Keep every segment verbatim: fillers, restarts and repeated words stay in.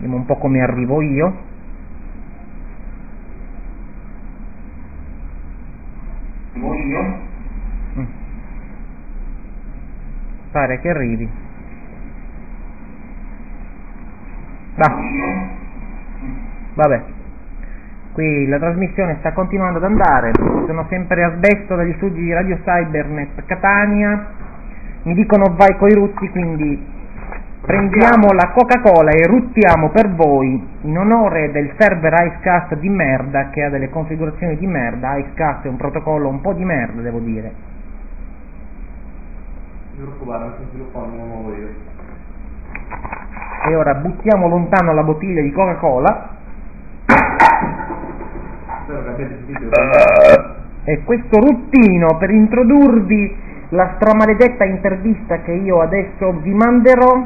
Vediamo un po' come arrivo io. Arrivo io? Mm. Pare che arrivi. Va. Vabbè. Qui la trasmissione sta continuando ad andare. Sono sempre Asbesto dagli studi di Radio Cybernet Catania. Mi dicono vai coi rutti, quindi prendiamo la Coca-Cola e ruttiamo per voi in onore del server Icecast di merda, che ha delle configurazioni di merda. Icecast è un protocollo un po' di merda, devo dire. E ora buttiamo lontano la bottiglia di Coca-Cola. E questo ruttino per introdurvi la stramaledetta intervista che io adesso vi manderò.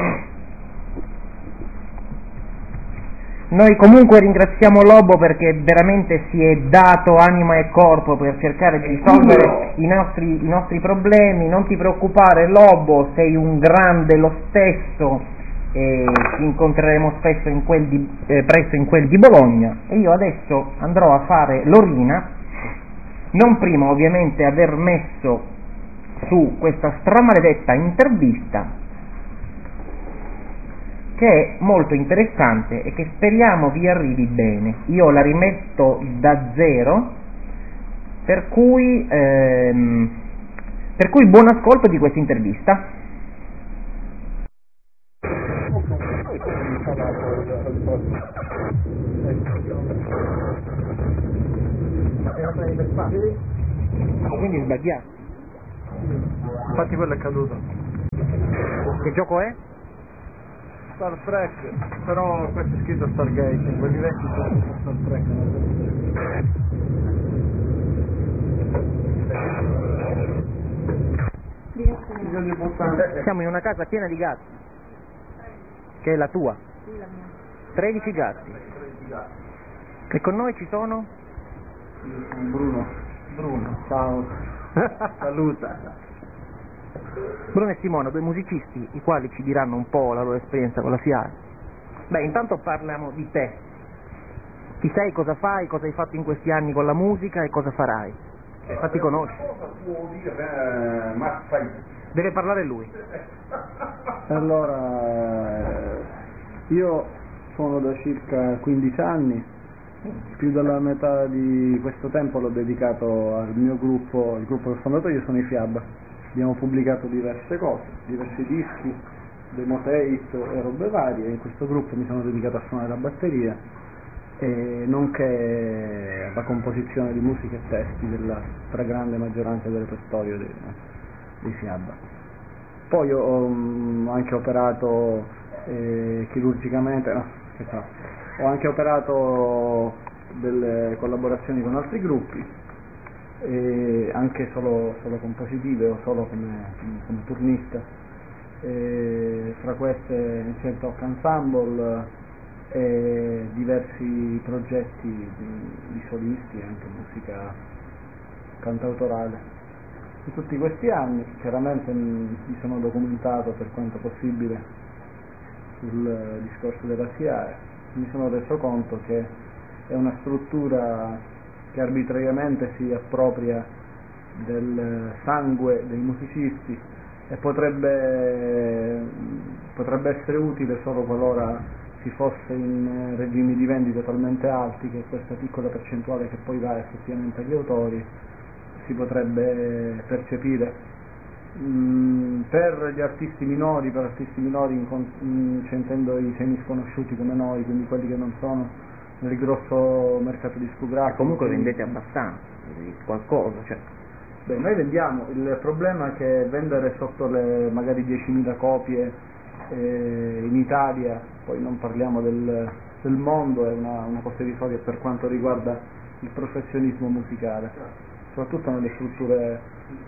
Noi comunque ringraziamo Lobo perché veramente si è dato anima e corpo per cercare di risolvere i nostri, i nostri problemi. Non ti preoccupare Lobo, sei un grande lo stesso, e ci incontreremo spesso in quel di, eh, presto in quel di Bologna. E io adesso andrò a fare l'orina, non prima ovviamente aver messo su questa stramaledetta intervista, che è molto interessante e che speriamo vi arrivi bene. Io la rimetto da zero, per cui ehm, per cui buon ascolto di questa intervista. Quindi sbagliato. Infatti quello è caduto. Che gioco è? Star Trek, però questo è scritto Stargate, quelli vecchi sono Star Trek. Siamo in una casa piena di gatti. Che è la tua? Sì, la mia. tredici gatti. E con noi ci sono? Bruno. Bruno, ciao. Saluta. Bruno e Simone, due musicisti, i quali ci diranno un po' la loro esperienza con la SIAE. Beh, intanto parliamo di te. Chi sei, cosa fai, cosa hai fatto in questi anni con la musica e cosa farai? Fatti conoscere. Deve parlare lui. Allora, io sono da circa quindici anni, più della metà di questo tempo l'ho dedicato al mio gruppo, il gruppo che ho fondato io sono i Fiab. Abbiamo pubblicato diverse cose, diversi dischi, demo tape e robe varie, e in questo gruppo mi sono dedicato a suonare la batteria, e nonché alla composizione di musica e testi della stragrande maggioranza del repertorio dei, dei Fiab. Poi ho um, anche operato eh, chirurgicamente, no, che so, ho anche operato delle collaborazioni con altri gruppi, e anche solo, solo compositive o solo come, come turnista, e fra queste c'è il Talk Ensemble e diversi progetti di, di solisti, anche musica cantautorale. In tutti questi anni chiaramente mi sono documentato per quanto possibile sul discorso della SIAE, mi sono reso conto che è una struttura che arbitrariamente si appropria del sangue dei musicisti e potrebbe, potrebbe essere utile solo qualora si fosse in regimi di vendita talmente alti che questa piccola percentuale che poi va effettivamente agli autori si potrebbe percepire. Mm, per gli artisti minori, per artisti minori in, cioè intendo i semi sconosciuti come noi, quindi quelli che non sono nel grosso mercato discografico. Comunque vendete abbastanza, qualcosa, cioè. Beh, noi vendiamo, il problema è che vendere sotto le magari diecimila copie eh, in Italia, poi non parliamo del, del mondo, è una, una cosa irrisoria per quanto riguarda il professionismo musicale, soprattutto nelle strutture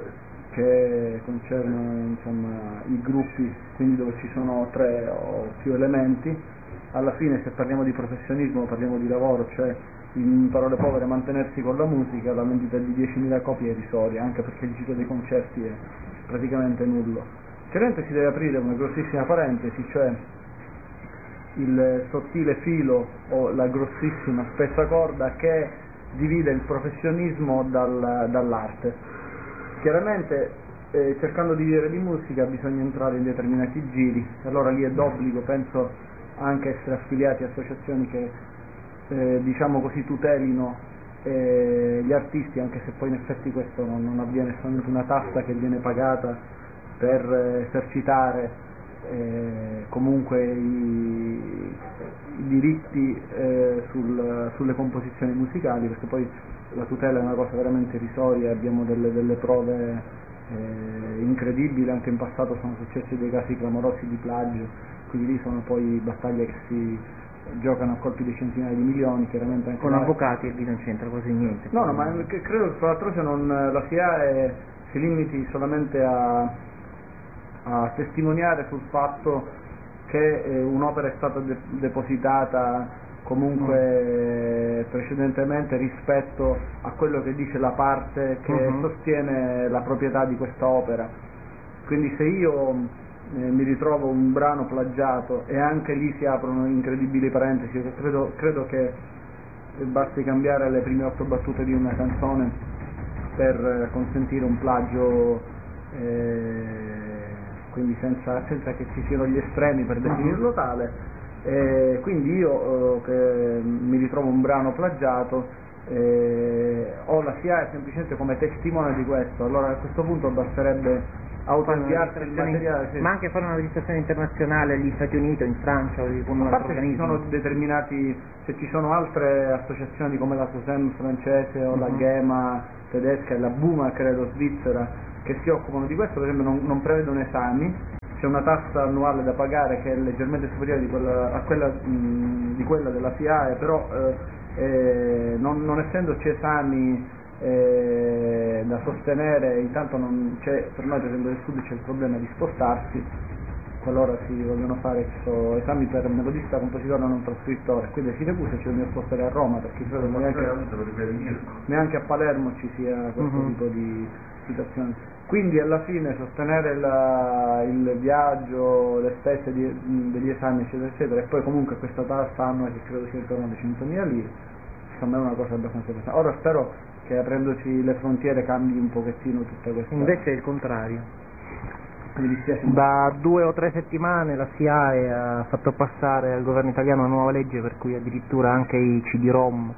che concernono insomma, i gruppi, quindi dove ci sono tre o più elementi. Alla fine, se parliamo di professionismo parliamo di lavoro, cioè in parole povere mantenersi con la musica, la vendita di diecimila copie è irrisoria, anche perché il giro dei concerti è praticamente nullo. Chiaramente si deve aprire una grossissima parentesi, cioè il sottile filo o la grossissima spessa corda che divide il professionismo dal, dall'arte. Chiaramente eh, cercando di vivere di musica bisogna entrare in determinati giri, allora lì è d'obbligo, penso, anche essere affiliati a associazioni che eh, diciamo così tutelino eh, gli artisti, anche se poi in effetti questo non, non avviene, solamente una tassa che viene pagata per eh, esercitare eh, comunque i, i diritti eh, sul, sulle composizioni musicali, perché poi la tutela è una cosa veramente irrisoria, abbiamo delle, delle prove eh, incredibili, anche in passato sono successi dei casi clamorosi di plagio, quindi lì sono poi battaglie che si giocano a colpi di centinaia di milioni, chiaramente anche con avvocati e lì non c'entra quasi niente. No, no, ma credo che fra l'altro se non la S I A E si limiti solamente a a testimoniare sul fatto che eh, un'opera è stata de- depositata comunque mm. precedentemente rispetto a quello che dice la parte che mm-hmm. sostiene la proprietà di questa opera. Quindi se io eh, mi ritrovo un brano plagiato e anche lì si aprono incredibili parentesi, credo, credo che basti cambiare le prime otto battute di una canzone per consentire un plagio eh, quindi senza, senza che ci siano gli estremi per definirlo tale, eh, quindi io eh, che mi ritrovo un brano plagiato eh, ho la S I A E semplicemente come testimone di questo, allora a questo punto basterebbe autoinviarsi il materiale, sì. Ma anche fare una registrazione internazionale agli Stati Uniti o in Francia o di un altro organismo. Ci sono determinati, se ci sono altre associazioni come la SOSEM francese o uh-huh. la GEMA tedesca e la BUMA credo svizzera che si occupano di questo, per esempio non, non prevedono esami, c'è una tassa annuale da pagare che è leggermente superiore di quella, a quella, mh, di quella della S I A E, però eh, eh, non, non essendoci esami eh, da sostenere, intanto non c'è, per noi per esempio del Sud c'è il problema di spostarsi, qualora si vogliono fare questo esami per melodista, compositore non trascrittore, qui da Siracusa ci dobbiamo spostare a Roma perché credo che neanche, neanche a Palermo ci sia questo uh-huh. tipo di situazione. Quindi alla fine sostenere la, il viaggio, le spese di, degli esami eccetera eccetera e poi comunque questa tassa annua che credo sia intorno alle centomila lire, insomma è una cosa abbastanza pesante. Ora spero che aprendoci le frontiere cambi un pochettino tutta questa. Invece è il contrario. Da due o tre settimane la S I A E ha fatto passare al governo italiano una nuova legge per cui addirittura anche i C D-ROM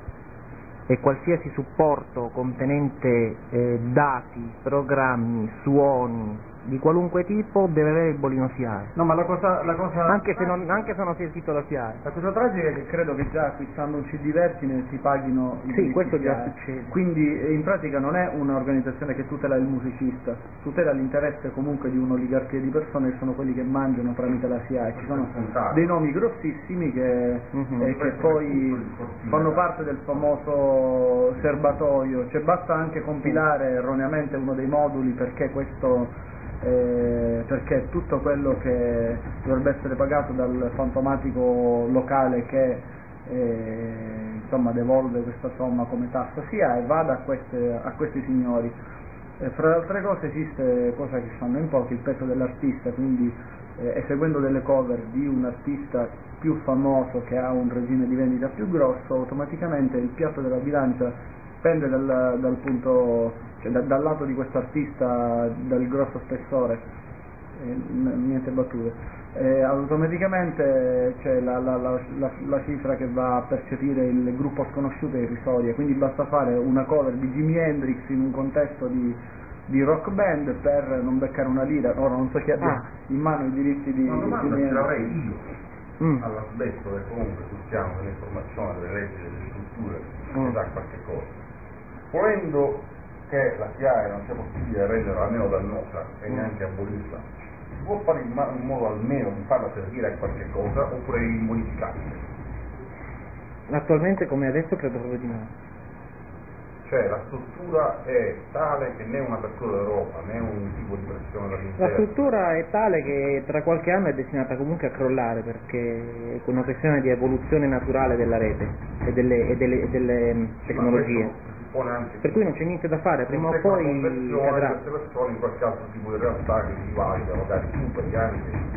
e qualsiasi supporto contenente eh, dati, programmi, suoni di qualunque tipo deve avere il bollino S I A E. No, ma la cosa, la cosa anche, se non, anche se non si è iscritto alla S I A E. La cosa tragica è che credo che già acquistando un C D Vergine si paghino i Sì, questo già S I A E. succede. Quindi in pratica non è un'organizzazione che tutela il musicista, tutela l'interesse comunque di un'oligarchia di persone che sono quelli che mangiano tramite la S I A E. Ci sono dei nomi grossissimi che, uh-huh. eh, che poi fanno parte del famoso serbatoio, cioè basta anche compilare erroneamente uno dei moduli perché questo Eh, perché tutto quello che dovrebbe essere pagato dal fantomatico locale che eh, insomma devolve questa somma come tassa S I A E vada a, queste, a questi signori. Eh, fra le altre cose esiste, cosa che sanno in pochi, il peso dell'artista, quindi eh, eseguendo delle cover di un artista più famoso che ha un regime di vendita più grosso, automaticamente il piatto della bilancia pende dal, dal punto cioè da, dal lato di questo artista dal grosso spessore, eh, niente battute, eh, automaticamente c'è la, la, la, la, la cifra che va a percepire il gruppo sconosciuto è irrisoria, quindi basta fare una cover di Jimi Hendrix in un contesto di, di rock band per non beccare una lira. Ora non so chi abbia ah. in mano i diritti di Jimi Hendrix. Ce l'avrei io mm. all'asbetto che comunque tuttiamo dell'informazione, delle leggi, delle strutture, mm. che sa qualche cosa. Volendo che la S I A E non sia possibile renderla almeno dannosa e neanche abolirla, si può fare in, ma- in modo almeno di farla servire a qualche cosa oppure modificabile? Attualmente come adesso credo proprio di no. Cioè la struttura è tale che né un'apertura d'Europa né un tipo di pressione dall'interno. La struttura è tale che tra qualche anno è destinata comunque a crollare perché è una questione di evoluzione naturale della rete e delle, e delle, e delle tecnologie. Anche per cui non c'è niente da fare, prima o poi cadrà. Queste persone in qualche altro tipo di realtà che si valida magari su per gli anni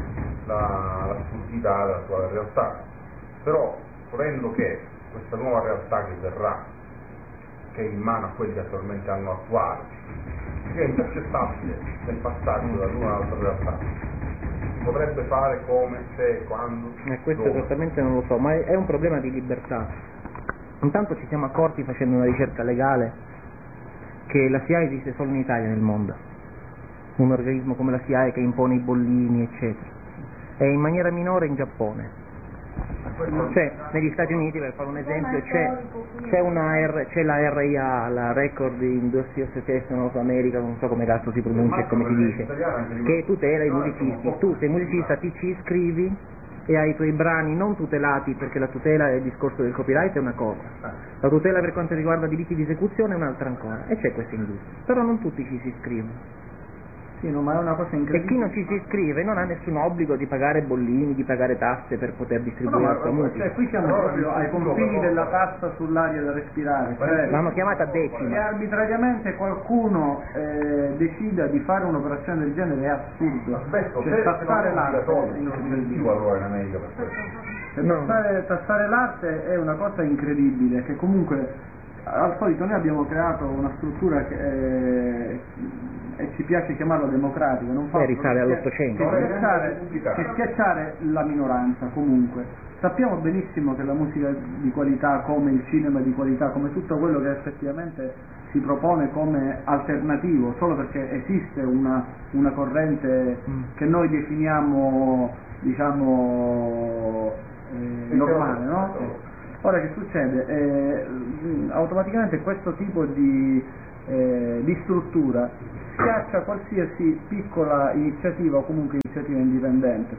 la, l'assurdità dell'attuale realtà. Però, volendo che questa nuova realtà che verrà, che è in mano a quelli che attualmente hanno attuale, sia intercettabile nel passaggio dall'una all'altra realtà, si potrebbe fare come, se, quando, eh, questo dove. esattamente non lo so, ma è, è un problema di libertà. Intanto ci siamo accorti facendo una ricerca legale che la S I A E esiste solo in Italia nel mondo, un organismo come la S I A E che impone i bollini eccetera, e in maniera minore in Giappone. Cioè, negli Stati Uniti, per fare un esempio, c'è, c'è, una R, c'è la R I A, la Record Industry Association of America, non so come cazzo si pronuncia e come si dice, che tutela i musicisti. Tu sei musicista, ti ci iscrivi e hai i tuoi brani non tutelati, perché la tutela del discorso del copyright è una cosa, la tutela per quanto riguarda diritti di esecuzione è un'altra ancora, e c'è questa industria, però non tutti ci si iscrivono. Sì, no, ma è una cosa incredibile. E chi non ci si iscrive non ha nessun obbligo di pagare bollini, di pagare tasse per poter distribuire no, la sua musica. Cioè, qui siamo proprio ai confini della tassa sull'aria da respirare. Cioè, l'hanno chiamata che decima. arbitrariamente qualcuno eh, decida di fare un'operazione del genere è assurdo. Aspetta, cioè, se tassare l'arte è incentivo allora in America per questo. Cioè, tassare, tassare l'arte è una cosa incredibile, che comunque al solito noi abbiamo creato una struttura che eh, e ci piace chiamarla democratica, non fa Beh, risale all'Ottocento. Che schiacciare, che schiacciare la minoranza comunque. Sappiamo benissimo che la musica di qualità, come il cinema di qualità, come tutto quello che effettivamente si propone come alternativo, solo perché esiste una, una corrente mm. che noi definiamo, diciamo, eh, normale, no? Ora che succede? Eh, automaticamente questo tipo di, eh, di struttura schiaccia qualsiasi piccola iniziativa o comunque iniziativa indipendente.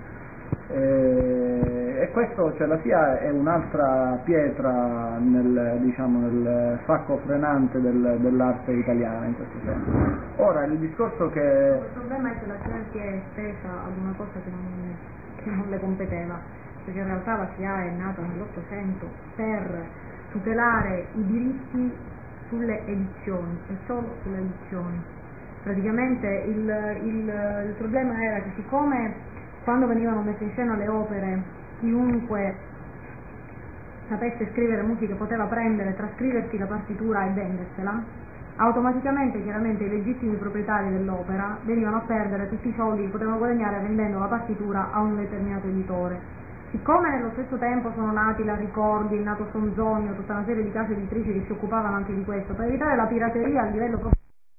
Eh, e questo, cioè, la S I A è un'altra pietra nel, diciamo, nel sacco frenante del, dell'arte italiana in questo senso. Ora il discorso che... Il problema è che la S I A si è estesa ad una cosa che non, che non le competeva, perché in realtà la S I A è nata nell'Ottocento per tutelare i diritti sulle edizioni e solo sulle edizioni. Praticamente il, il, il problema era che siccome quando venivano messe in scena le opere chiunque sapesse scrivere musica poteva prendere, trascriversi la partitura e vendersela, automaticamente chiaramente i legittimi proprietari dell'opera venivano a perdere tutti i soldi che potevano guadagnare vendendo la partitura a un determinato editore. Siccome nello stesso tempo sono nati la Ricordi, è nato Sonzogno, tutta una serie di case editrici che si occupavano anche di questo, per evitare la pirateria a livello proprio,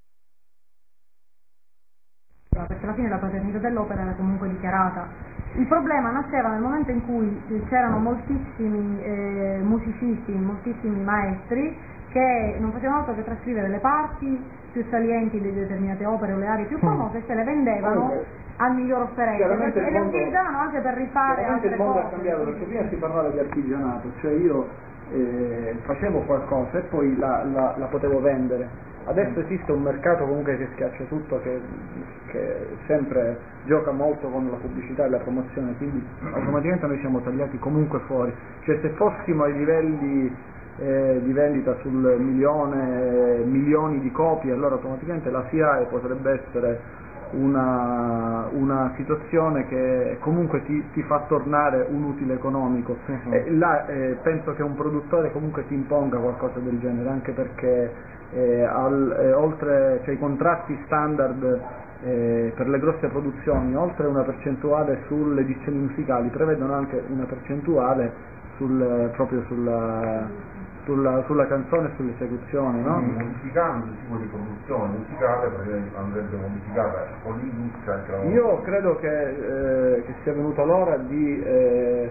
perché alla fine la paternità dell'opera era comunque dichiarata. Il problema nasceva nel momento in cui c'erano moltissimi eh, musicisti, moltissimi maestri che non facevano altro che trascrivere le parti più salienti di determinate opere o le aree più famose e se le vendevano al miglior offerente e le utilizzavano anche per rifare altre il mondo cose. è cambiato, perché prima si parlava di artigianato, cioè io eh, facevo qualcosa e poi la, la, la potevo vendere. Adesso esiste un mercato comunque che schiaccia tutto, che, che sempre gioca molto con la pubblicità e la promozione, quindi automaticamente noi siamo tagliati comunque fuori. Cioè se fossimo ai livelli eh, di vendita sul milione, milioni di copie, allora automaticamente la S I A E potrebbe essere una, una situazione che comunque ti, ti fa tornare un utile economico. Uh-huh. E là eh, penso che un produttore comunque ti imponga qualcosa del genere, anche perché Eh, al, eh, oltre, cioè, i contratti standard eh, per le grosse produzioni, oltre una percentuale sulle edizioni musicali, prevedono anche una percentuale sul, proprio sulla, sulla, sulla canzone e sull'esecuzione, no? Modificando il tipo di produzione musicale andrebbe modificata con l'industria anche la Io credo che, eh, che sia venuta l'ora di eh,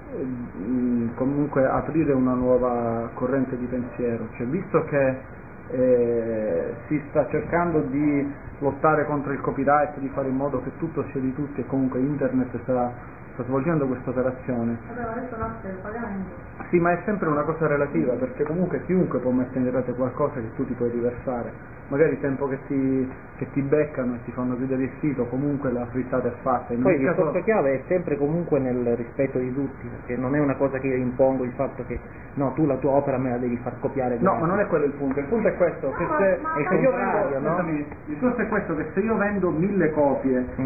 comunque aprire una nuova corrente di pensiero, cioè, visto che Eh, si sta cercando di lottare contro il copyright, di fare in modo che tutto sia di tutti e comunque internet sta, sta svolgendo questa operazione. Adesso nasce il pagamento. Sì, ma è sempre una cosa relativa, perché comunque chiunque può mettere in rete qualcosa che tu ti puoi riversare. Magari il tempo che ti, che ti beccano e ti fanno chiudere il sito, comunque la frittata è fatta. In Poi il caso... discorso chiave è sempre comunque nel rispetto di tutti, perché non è una cosa che io impongo il fatto che no, tu la tua opera me la devi far copiare. No, ma non è quello il punto, il punto è questo, che se, è se io contrario, vendo, no? scusami, il discorso è questo, che se io vendo mille copie, mm.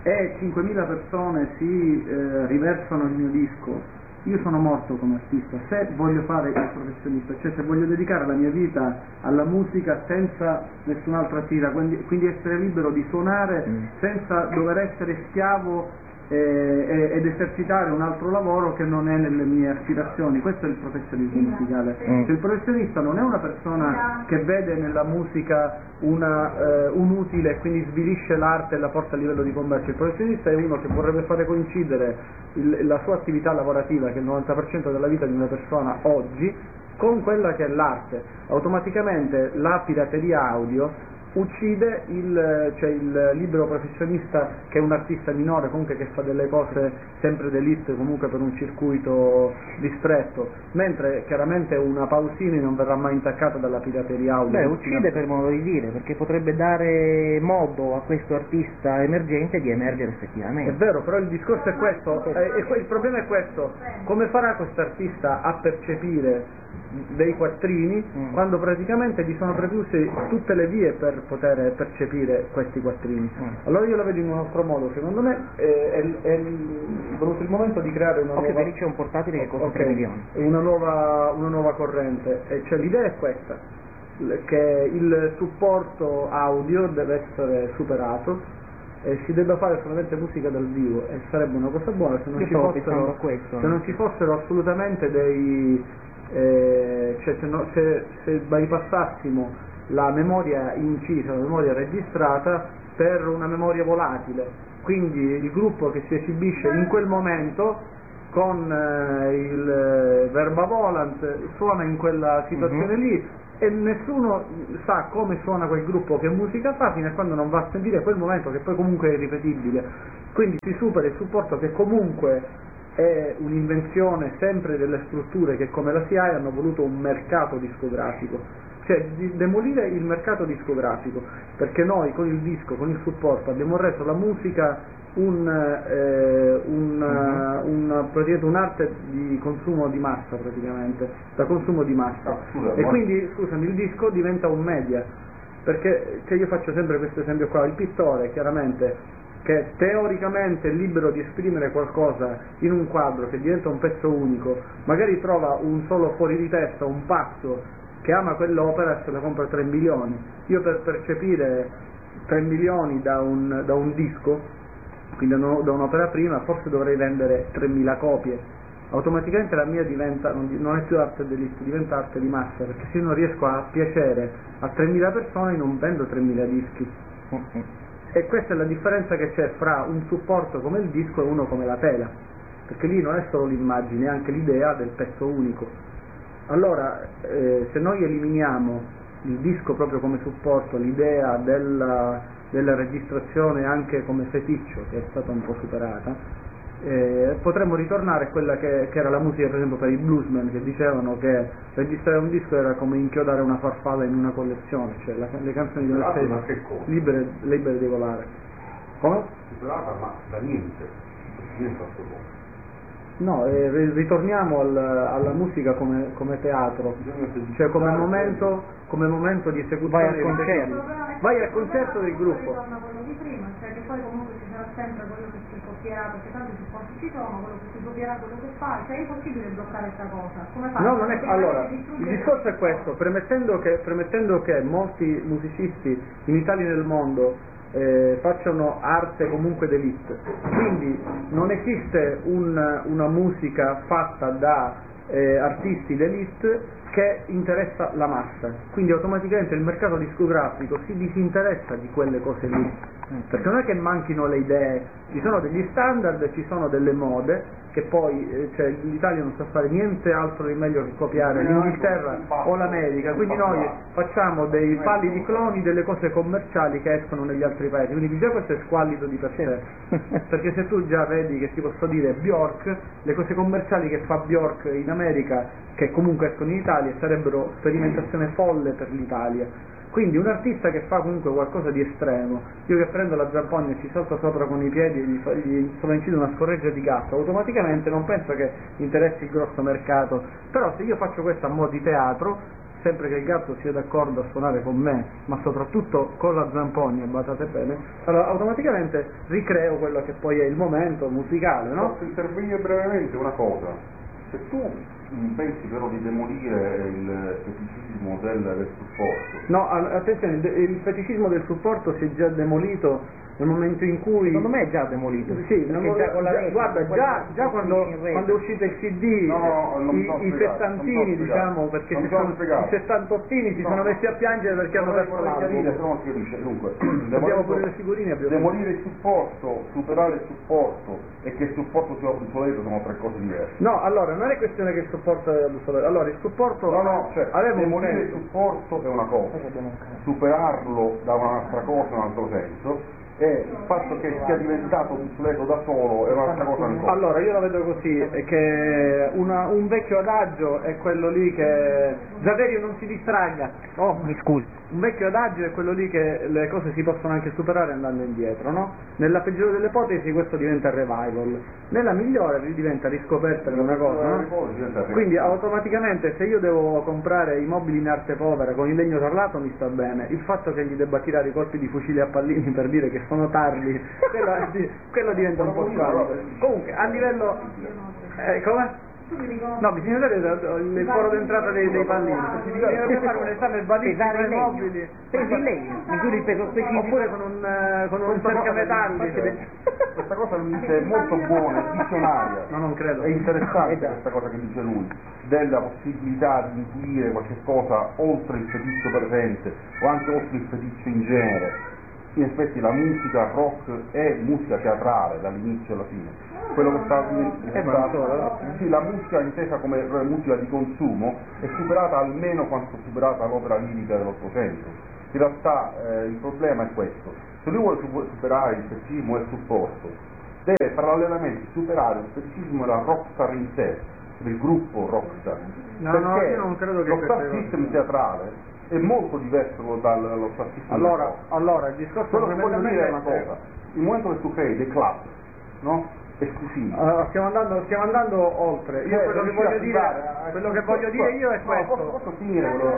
e cinquemila persone si eh, riversano il mio disco, io sono morto come artista. Se voglio fare il professionista, cioè se voglio dedicare la mia vita alla musica senza nessun'altra attività, quindi, quindi essere libero di suonare mm. senza dover essere schiavo eh, ed esercitare un altro lavoro che non è nelle mie aspirazioni, questo è il professionismo musicale. Mm. Cioè, il professionista non è una persona che vede nella musica una, eh, un utile e quindi svilisce l'arte e la porta a livello di commercio. Il professionista è uno che vorrebbe fare coincidere il, la sua attività lavorativa, che è il novanta per cento della vita di una persona oggi, con quella che è l'arte. Automaticamente la pirateria audio uccide il, cioè il libero professionista, che è un artista minore, comunque che fa delle cose sempre d'élite, comunque per un circuito ristretto, mentre chiaramente una Pausini non verrà mai intaccata dalla pirateria audio. Beh, uccide per modo di dire, perché potrebbe dare modo a questo artista emergente di emergere effettivamente. È vero, però il discorso è questo, eh, e il problema è questo: come farà questo artista a percepire dei quattrini mm. quando praticamente gli sono precluse tutte le vie per poter percepire questi quattrini? Mm. Allora io la vedo in un altro modo. Secondo me è, è, è venuto il momento di creare una okay, nuova... c'è un portatile che costa okay, tre milioni. Una nuova, una nuova corrente, e cioè l'idea è questa, che il supporto audio deve essere superato e si debba fare solamente musica dal vivo, e sarebbe una cosa buona se non, ci fossero, questo, se non ci fossero assolutamente dei Eh, cioè se, no, se, se bypassassimo la memoria incisa, la memoria registrata per una memoria volatile, quindi il gruppo che si esibisce in quel momento con eh, il verba volant suona in quella situazione mm-hmm. lì, e nessuno sa come suona quel gruppo, che musica fa, fino a quando non va a sentire quel momento, che poi comunque è irripetibile. Quindi si supera il supporto, che comunque è un'invenzione sempre delle strutture che, come la S I A E, hanno voluto un mercato discografico, cioè di demolire il mercato discografico, perché noi con il disco, con il supporto, abbiamo reso la musica un, eh, un, uh-huh. un, praticamente un'arte di consumo di massa, praticamente, da consumo di massa. No, scusa, e quindi, scusami, il disco diventa un media, perché cioè io faccio sempre questo esempio qua: il pittore chiaramente, che teoricamente è libero di esprimere qualcosa in un quadro che diventa un pezzo unico, magari trova un solo fuori di testa, un pazzo che ama quell'opera e se la compra tre milioni. Io per percepire tre milioni da un, da un disco, quindi da un'opera prima, forse dovrei vendere tremila copie. Automaticamente la mia diventa, non è più arte d'élite, diventa arte di massa, perché se io non riesco a piacere a tremila persone non vendo tremila dischi. E questa è la differenza che c'è fra un supporto come il disco e uno come la tela, perché lì non è solo l'immagine, è anche l'idea del pezzo unico. Allora eh, se noi eliminiamo il disco proprio come supporto, l'idea della, della registrazione anche come feticcio, che è stata un po' superata, eh, potremmo ritornare a quella che, che era la musica, per esempio, per i bluesmen, che dicevano che registrare un disco era come inchiodare una farfalla in una collezione, cioè la, le canzoni devono essere libere, libere di volare. Come? Superata, ma da niente, niente a suo posto. No, eh, ritorniamo al, alla musica come, come teatro, cioè come momento, come momento di esecuzione. Vai al concerto, vai al concerto del gruppo. Quello di prima, cioè che poi comunque ci sarà sempre quello che si copierà, perché tanti supporti ci sono, quello che si copierà quello che fa, cioè è impossibile bloccare questa cosa. Come fai? No, non è, allora, il discorso è questo: premettendo che, premettendo che molti musicisti in Italia e nel mondo Eh, facciano arte comunque d'élite, quindi non esiste un, una musica fatta da eh, artisti d'élite che interessa la massa, quindi automaticamente il mercato discografico si disinteressa di quelle cose lì, perché non è che manchino le idee, ci sono degli standard, ci sono delle mode che poi eh, cioè, l'Italia non sa fare niente altro di meglio che copiare l'Inghilterra o l'America, quindi noi facciamo dei pallidi cloni delle cose commerciali che escono negli altri paesi, quindi già questo è squallido di per sé, perché se tu già vedi, che ti posso dire, Bjork, le cose commerciali che fa Bjork in America, che comunque escono in Italia, sarebbero sperimentazione folle per l'Italia. Quindi un artista che fa comunque qualcosa di estremo, io che prendo la zampogna e ci salto sopra con i piedi e gli, fa, gli sovrincido una scorreggia di gatto, automaticamente non penso che interessi il grosso mercato, però se io faccio questo a mo' di teatro, sempre che il gatto sia d'accordo a suonare con me, ma soprattutto con la Zampogna, badate bene, allora automaticamente ricreo quello che poi è il momento musicale, no? Posso intervenire brevemente una cosa? Se tu pensi però di demolire il feticismo del, del supporto. No, attenzione, il feticismo del supporto si è già demolito nel momento in cui... Secondo me è già demolito. Sì, non già con la già, rete, guarda, già, già quando, quando è uscito il C D, no, no, i, i settantini, diciamo, perché si sono, i settantottini si no, sono messi a piangere perché hanno perso l'album. Se non si capisce, dunque, abbiamo pure le figurine, abbiamo demolire il supporto, superare il supporto e che il supporto sia obsoleto sono tre cose diverse. No, allora, non è questione che il supporto è obsoleto, allora il supporto... No, no, cioè, demolire il supporto è una cosa, superarlo da un'altra cosa è un altro senso, e il fatto che sia diventato obsoleto da solo è un'altra cosa ancora. Allora io la vedo così, è che una, un vecchio adagio è quello lì che Saverio non si distragga, oh mi scusi, un vecchio adagio è quello lì che le cose si possono anche superare andando indietro, no? Nella peggiore delle ipotesi questo diventa revival, nella migliore diventa riscoperta di una cosa, no? Quindi automaticamente se io devo comprare i mobili in arte povera con il legno tarlato mi sta bene, il fatto che gli debba tirare i colpi di fucile a pallini per dire che sono tardi, quello, quello diventa un po' strano. Comunque a livello... Eh, come? No, bisogna vedere il foro d'entrata dei, dei pallini. Bisogna fare un esame balistico ai mobili. Pesi il legno, misuri il peso specifico. Oppure con un, uh, con un cercametalli. Questa cosa mi dice molto buona, è visionaria. No, non credo. È interessante questa cosa che dice lui, della possibilità di intuire qualche cosa oltre il feticcio presente o anche oltre il feticcio in genere. In effetti la musica rock è musica teatrale dall'inizio alla fine. Quello che sta, eh, sta sì, la musica intesa come musica di consumo è superata almeno quanto superata l'opera lirica dell'Ottocento. In realtà eh, il problema è questo: se lui vuole superare il feticismo e il supporto, deve parallelamente superare il feticismo e la rockstar in sé, del gruppo rockstar. No, perché no, io non credo che lo star system teatrale è molto diverso dallo star system. Allora, allora il discorso quello che voglio dire è una cosa: il momento che tu crei dei club, no? Esclusivi. Allora, stiamo andando, stiamo andando oltre. Io cioè, quello che voglio dire, a... quello che voglio dire io è questo. No, posso, posso finire quello?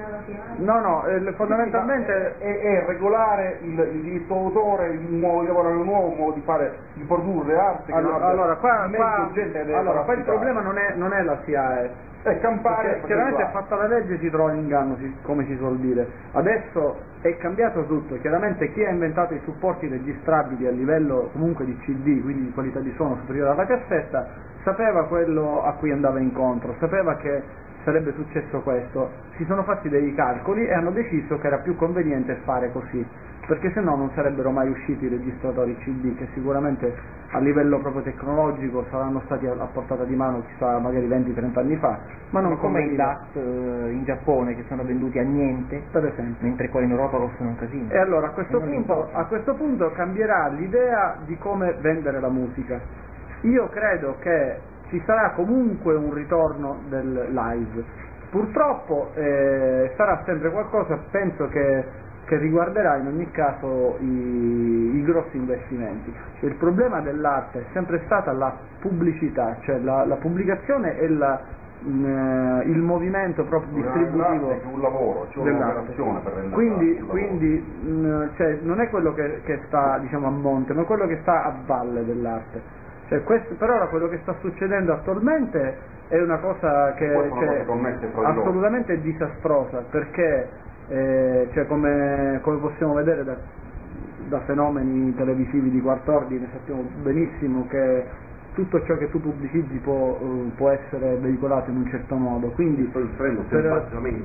No, no, eh, fondamentalmente è, è regolare il, il diritto d'autore, il modo di lavorare nuovo, un modo di fare, di produrre arte. Allora, allora qua, qua, gente allora, qua il problema non è, non è la S I A E. È campare, chiaramente è fatta la legge, si trova l'inganno, come si suol dire. Adesso è cambiato tutto, chiaramente chi ha inventato i supporti registrabili a livello comunque di C D, quindi di qualità di suono superiore alla cassetta, sapeva quello a cui andava incontro, sapeva che sarebbe successo questo, si sono fatti dei calcoli e hanno deciso che era più conveniente fare così, perché se no non sarebbero mai usciti i registratori C D, che sicuramente a livello proprio tecnologico saranno stati a portata di mano chissà magari venti trenta anni fa, ma non come i D A D T eh, in Giappone che sono venduti a niente, per esempio, mentre qua in Europa costano un casino. E allora a questo, punto, a questo punto cambierà l'idea di come vendere la musica. Io credo che ci sarà comunque un ritorno del live, purtroppo eh, sarà sempre qualcosa, penso che che riguarderà in ogni caso i, i grossi investimenti. Il problema dell'arte è sempre stata la pubblicità, cioè la, la pubblicazione e la, mh, il movimento proprio distributivo è un lavoro, c'è un'operazione per rendere quindi, quindi mh, cioè, non è quello che, che sta diciamo a monte, ma quello che sta a valle dell'arte. Cioè, questo, per ora quello che sta succedendo attualmente è una cosa che cioè, assolutamente disastrosa, perché Eh, cioè come, come possiamo vedere da, da fenomeni televisivi di quarto ordine, sappiamo benissimo che tutto ciò che tu pubblicizzi può, uh, può essere veicolato in un certo modo, quindi per, per,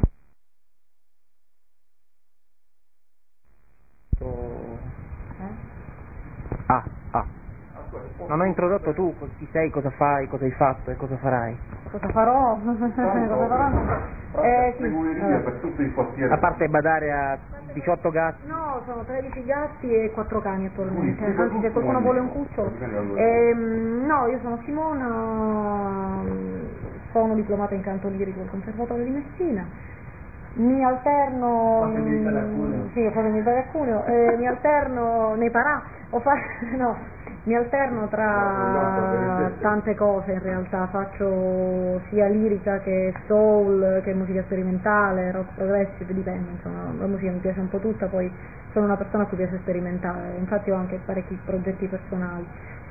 ah, ah. Non ho introdotto tu chi sei, cosa fai, cosa hai fatto e cosa farai. Cosa farò? cosa farò? Eh, sì. Per tutto il quartiere. A parte badare a diciotto gatti. No, sono tredici gatti e quattro cani attualmente. Sì, anzi se qualcuno vuole un cucciolo. Ehm, no, io sono Simona, sono diplomata in canto lirico al Conservatorio di Messina. Mi alterno mh, sì, ho fatto il militare a Cuneo, eh, mi alterno nei parà, ho fatto no. mi alterno tra tante cose in realtà, faccio sia lirica che soul, che musica sperimentale, rock progressive, dipende, insomma, la musica mi piace un po' tutta, poi sono una persona a cui piace sperimentare, infatti ho anche parecchi progetti personali.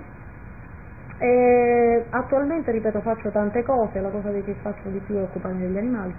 E attualmente, ripeto, faccio tante cose, la cosa che faccio di più è occuparmi degli animali.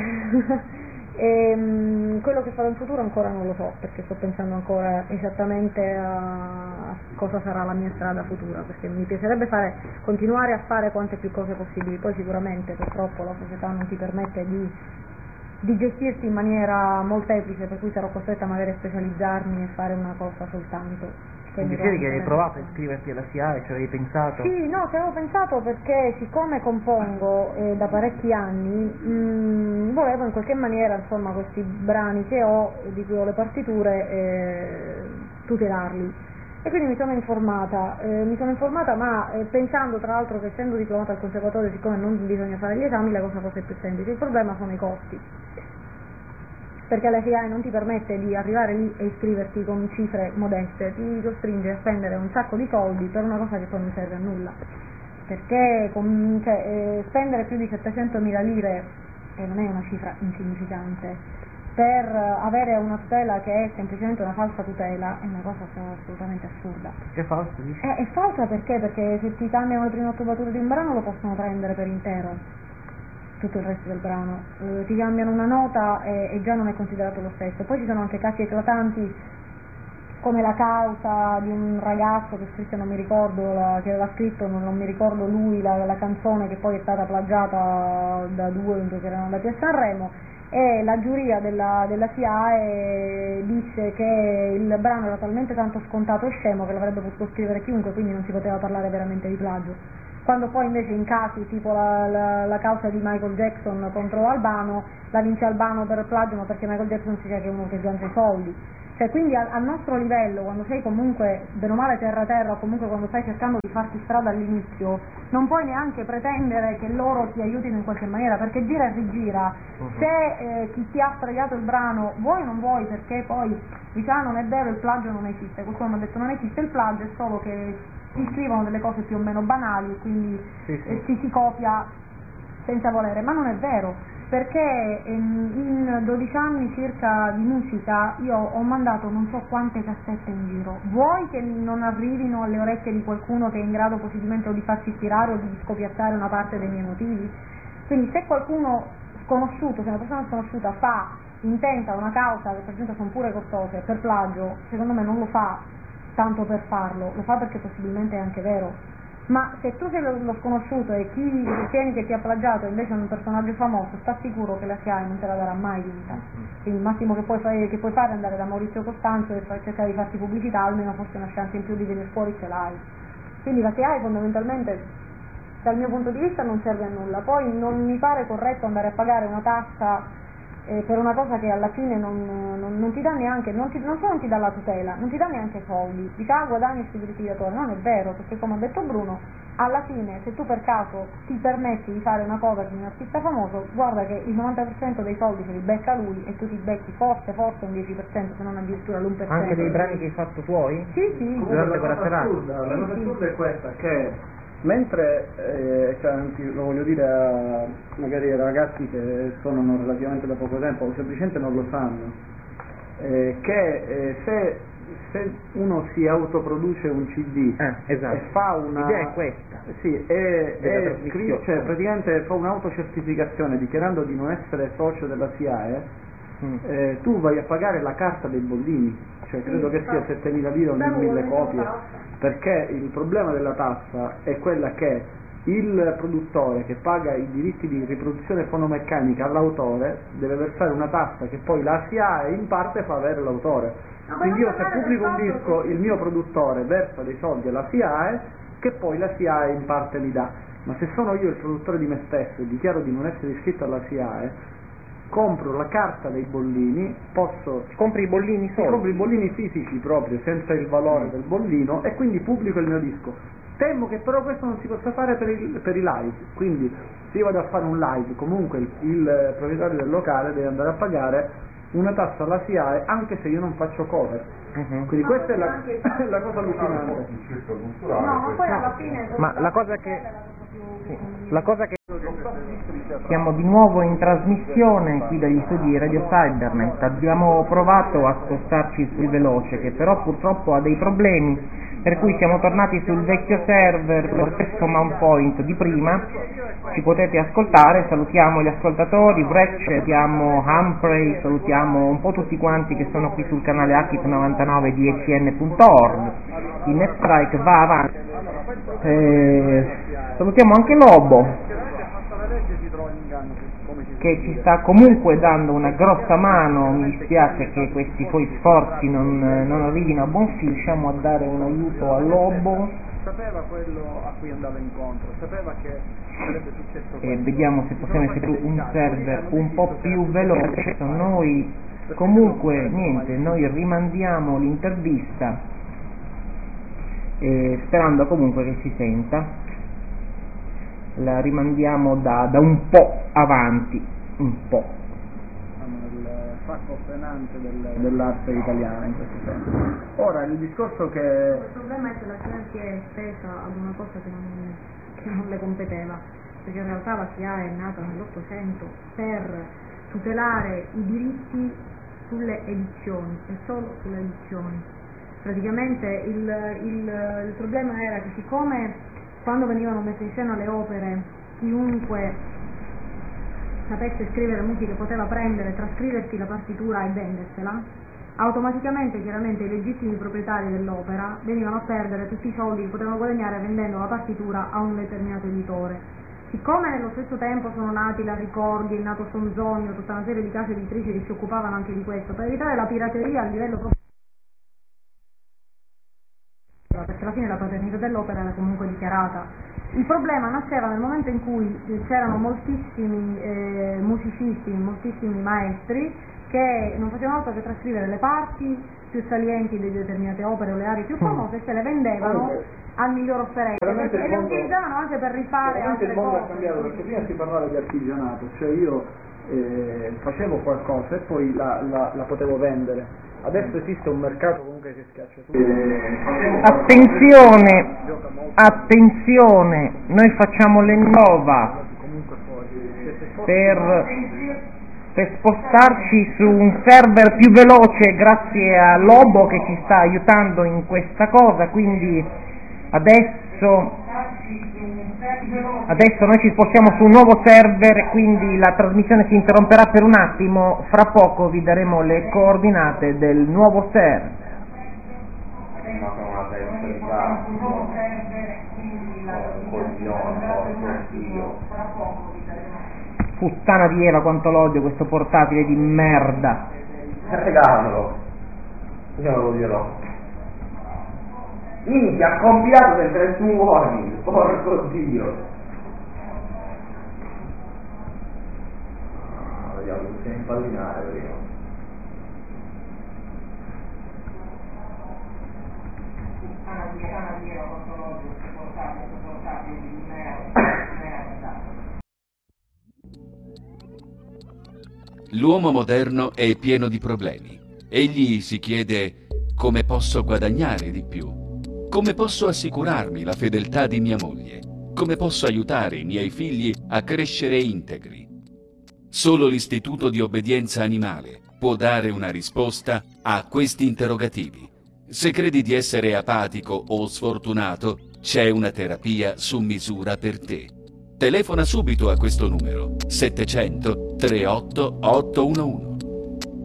E, um, quello che farò in futuro ancora non lo so, perché sto pensando ancora esattamente a cosa sarà la mia strada futura, perché mi piacerebbe fare, continuare a fare quante più cose possibili, poi sicuramente purtroppo la società non ti permette di, di gestirsi in maniera molteplice, per cui sarò costretta magari a specializzarmi e fare una cosa soltanto. Mi dicevi che hai provato a iscriverti alla S I A E, ci avevi pensato? Sì, no, ci avevo pensato perché siccome compongo eh, da parecchi anni, mh, volevo in qualche maniera, insomma, questi brani che ho, di cui ho le partiture, eh, tutelarli. E quindi mi sono informata, eh, mi sono informata ma eh, pensando tra l'altro che essendo diplomata al conservatorio, siccome non bisogna fare gli esami, la cosa forse è più semplice. Il problema sono i costi, perché la S I A E non ti permette di arrivare lì e iscriverti con cifre modeste, ti costringe a spendere un sacco di soldi per una cosa che poi non serve a nulla, perché con, cioè, eh, spendere più di settecentomila lire, e non è una cifra insignificante, per avere una tutela che è semplicemente una falsa tutela, è una cosa assolutamente assurda. Che falsa? È, è falsa perché? Perché se ti cambiano le prime otto battute di un brano lo possono prendere per intero, tutto il resto del brano, eh, ti cambiano una nota e, e già non è considerato lo stesso. Poi ci sono anche casi eclatanti come la causa di un ragazzo che scrisse, non mi ricordo, la, che aveva scritto, non, non mi ricordo lui, la, la canzone che poi è stata plagiata da due che erano andati a Sanremo, e la giuria della, della S I A E disse che il brano era talmente tanto scontato e scemo che l'avrebbe potuto scrivere chiunque, quindi non si poteva parlare veramente di plagio. Quando poi invece in casi tipo la, la, la causa di Michael Jackson contro Albano, la vince Albano per plagio, ma perché Michael Jackson si sa che è uno che sgancia i soldi. Cioè, quindi al, al nostro livello, quando sei comunque bene o male terra terra, o comunque quando stai cercando di farti strada all'inizio, non puoi neanche pretendere che loro ti aiutino in qualche maniera, perché gira e rigira, uh-huh. se eh, chi ti ha fregato il brano, vuoi o non vuoi, perché poi dice ah non è vero, il plagio non esiste, qualcuno mi ha detto non esiste il plagio, è solo che si scrivono delle cose più o meno banali e quindi sì, sì. Eh, ci si copia senza volere, ma non è vero, perché ehm, in dodici anni circa di musica io ho mandato non so quante cassette in giro, vuoi che non arrivino alle orecchie di qualcuno che è in grado possibilmente o di farsi ispirare o di scopiazzare una parte dei miei motivi? Quindi se qualcuno sconosciuto, se una persona sconosciuta fa, intenta una causa, che per esempio sono pure costose, per plagio, secondo me non lo fa tanto per farlo, lo fa perché possibilmente è anche vero. Ma se tu sei lo, lo sconosciuto e chi ritieni che ti ha plagiato invece è un personaggio famoso, sta sicuro che la S I A E non te la darà mai vinta. Quindi il massimo che puoi fare, che puoi fare è andare da Maurizio Costanzo e cercare di farti pubblicità, almeno forse una chance in più di venire fuori ce l'hai. Quindi la S I A E fondamentalmente dal mio punto di vista non serve a nulla. Poi non mi pare corretto andare a pagare una tassa Eh, per una cosa che alla fine non, non, non ti dà neanche, non, ti, non solo non ti dà la tutela, non ti dà neanche soldi, dici ah guadagni questi diritti di autore, non è vero, perché come ha detto Bruno, alla fine se tu per caso ti permetti di fare una cover di un artista famoso, guarda che il novanta per cento dei soldi se li becca lui e tu ti becchi forse, forse un dieci per cento, se non addirittura l'uno per cento. Anche dei brani che hai fatto tuoi? Sì, sì. Comunque, la cosa assurda, la cosa assurda è questa, che mentre, eh, cioè, lo voglio dire a, magari ai ragazzi che suonano relativamente da poco tempo o semplicemente non lo sanno, eh, che eh, se, se uno si autoproduce un C D eh, esatto. e fa una... L'idea è questa. Sì, e, e scri- cioè, praticamente fa un'autocertificazione dichiarando di non essere socio della S I A E, mm. eh, tu vai a pagare la carta dei bollini, cioè credo sì, che sia settemila lire ogni mille copie. Perché il problema della tassa è quella che il produttore che paga i diritti di riproduzione fonomeccanica all'autore deve versare una tassa che poi la S I A E in parte fa avere l'autore. Quindi io se pubblico un disco, il mio produttore versa dei soldi alla S I A E che poi la S I A E in parte mi dà. Ma se sono io il produttore di me stesso e dichiaro di non essere iscritto alla S I A E, compro la carta dei bollini, posso... Compri i bollini soli? Compro i bollini fisici proprio, senza il valore mm. del bollino, e quindi pubblico il mio disco. Temo che però questo non si possa fare per, il, per i live, quindi se io vado a fare un live, comunque il, il proprietario del locale deve andare a pagare una tassa alla S I A E anche se io non faccio cover. Uh-huh. Quindi questa è la, la cosa allucinante. No, ma poi alla fine... Ma la cosa che... Sì, la cosa che... Siamo di nuovo in trasmissione qui dagli studi di Radio Cybernet, abbiamo provato a spostarci sul veloce che però purtroppo ha dei problemi, per cui siamo tornati sul vecchio server, lo stesso mount point di prima. Ci potete ascoltare, salutiamo gli ascoltatori, Brecht, salutiamo Humphrey, salutiamo un po' tutti quanti che sono qui sul canale H I T novantanove di E C N punto org, il NetStrike va avanti, eh, salutiamo anche Lobo che ci sta comunque dando una grossa mano. Mi dispiace che questi suoi sforzi non, non arrivino a buon fine, riusciamo a dare un aiuto a Lobo. Sapeva quello a cui andava incontro, sapeva che sarebbe successo e vediamo se possiamo essere un server un po' più veloce. Noi comunque niente, noi rimandiamo l'intervista eh, sperando comunque che si senta. La rimandiamo da, da un po' avanti, un po'. Il sacco frenante del, dell'arte italiana in questo senso. Ora il discorso che... Il problema è che la S I A E si è estesa ad una cosa che non, che non le competeva, perché in realtà la S I A E è nata nell'Ottocento per tutelare i diritti sulle edizioni e solo sulle edizioni. Praticamente il, il, il problema era che siccome quando venivano messe in scena le opere, chiunque sapesse scrivere musica poteva prendere, trascriversi la partitura e vendersela, automaticamente chiaramente i legittimi proprietari dell'opera venivano a perdere tutti i soldi che potevano guadagnare vendendo la partitura a un determinato editore. Siccome nello stesso tempo sono nati la Ricordi, è nato Sonzonio, tutta una serie di case editrici che si occupavano anche di questo, per evitare la pirateria a livello proprio, perché alla fine la paternità dell'opera era comunque dichiarata. Il problema nasceva nel momento in cui c'erano moltissimi eh, musicisti, moltissimi maestri che non facevano altro che trascrivere le parti più salienti di determinate opere o le aree più famose e se le vendevano al miglior offerente e le utilizzavano anche per rifare altre il mondo cose. è cambiato, perché prima si parlava di artigianato, cioè io eh, facevo qualcosa e poi la, la, la potevo vendere. Adesso esiste un mercato comunque che schiaccia tutto. Attenzione, attenzione, noi facciamo l'Ennova per, per spostarci su un server più veloce grazie a Lobo che ci sta aiutando in questa cosa, quindi adesso Adesso noi ci spostiamo su un nuovo server, quindi la trasmissione si interromperà per un attimo, fra poco vi daremo le coordinate del nuovo server. Puttana di Eva, quanto l'odio questo portatile di merda. Regalamelo, io non lo dirò. Minchia, ha compilato del trentuno anni, porco Dio. Ah, vediamo, mi stai impallinare, vediamo. L'uomo moderno è pieno di problemi. Egli si chiede: come posso guadagnare di più? Come posso assicurarmi la fedeltà di mia moglie? Come posso aiutare i miei figli a crescere integri? Solo l'Istituto di Obbedienza Animale può dare una risposta a questi interrogativi. Se credi di essere apatico o sfortunato, c'è una terapia su misura per te. Telefona subito a questo numero settecento trentotto otto uno uno.